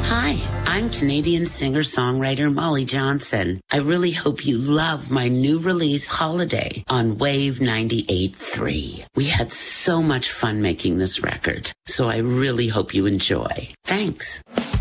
Hi, I'm Canadian singer-songwriter Molly Johnson. I really hope you love my new release, Holiday, on Wave 98.3. We had so much fun making this record, so I really hope you enjoy. Thanks.